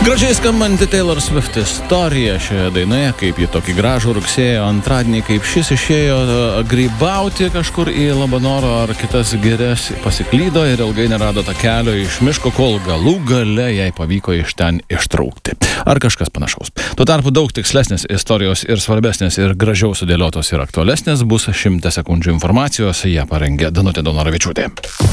Gražiai skambanti Taylor Swift istorija šioje dainoje, kaip ji tokį gražų rugsėjo antradienį, kaip šis išėjo grybauti kažkur į Labanoro ar kitas girias, pasiklydo ir ilgai nerado takelio iš miško, kol galų gale jai pavyko iš ten ištraukti. Ar kažkas panašaus. Tuo tarpu daug tikslesnės istorijos ir svarbesnės ir gražiau sudėliotos ir aktualesnės bus 100 sekundžių informacijos, ją parengė Danutė Daunoravičiūtė.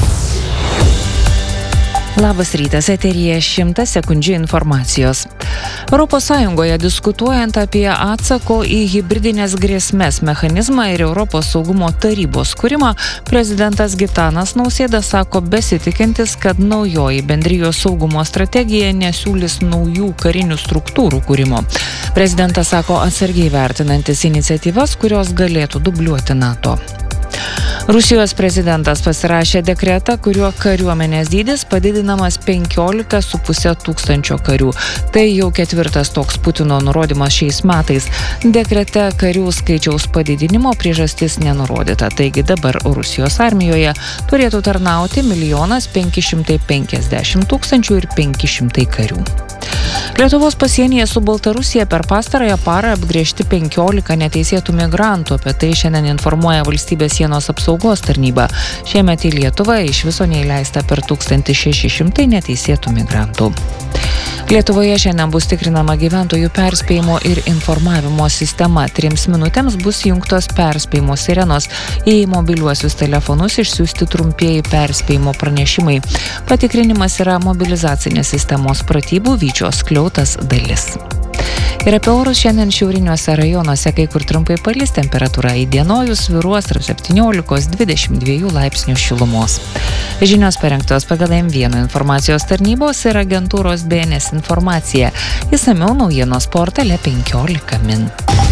Labas rytas, eteryje 100 sekundžių informacijos. Europos Sąjungoje diskutuojant apie atsako į hibridinės grėsmės mechanizmą ir Europos saugumo tarybos kūrimą, prezidentas Gitanas Nausėda sako besitikintis, kad naujoji bendrijos saugumo strategija nesiūlys naujų karinių struktūrų kūrimo. Prezidentas sako atsargiai vertinantis iniciatyvas, kurios galėtų dubliuoti NATO. Rusijos prezidentas pasirašė dekretą, kuriuo kariuomenės dydis padidinamas 15,5 tūkstančio karių. Tai jau 4. toks Putino nurodymas šiais metais. Dekrete karių skaičiaus padidinimo priežastis nenurodyta, taigi dabar Rusijos armijoje turėtų tarnauti 1 550 500 karių. Lietuvos pasienyje su Baltarusija per pastarąją parą apgręžti 15 neteisėtų migrantų. Apie tai šiandien informuoja Valstybės sienos apsaugos tarnyba. Šiemet į Lietuvą iš viso neįleista per 1600 neteisėtų migrantų. Lietuvoje šiandien bus tikrinama gyventojų perspėjimo ir informavimo sistema. 3 minutėms bus įjungtos perspėjimo sirenos. Į mobiliuosius telefonus išsiųsti trumpieji perspėjimo pranešimai. Patikrinimas yra mobilizacinės sistemos pratybų Vyčios skliautas dalis. Ir apie orus šiandien šiauriniuose rajonuose kai kur trumpai palis, temperatūra įdienojus svyruos tarp 17–22 laipsnių šilumos. Žinios parengtos pagal M1 informacijos tarnybos ir agentūros BNS informacija. Išsamiau naujienos portale 15 min.